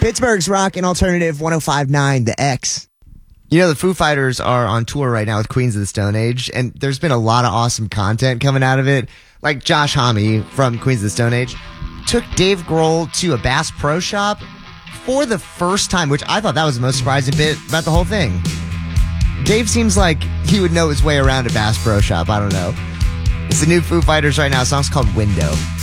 Pittsburgh's Rock and Alternative 105.9, The X. You know, the Foo Fighters are on tour right now with Queens of the Stone Age, and there's been a lot of awesome content coming out of it. Like Josh Homme from Queens of the Stone Age took Dave Grohl to a Bass Pro Shop for the first time, which I thought that was the most surprising bit about the whole thing. Dave seems like he would know his way around a Bass Pro Shop. I don't know. It's the new Foo Fighters right now. The song's called Window.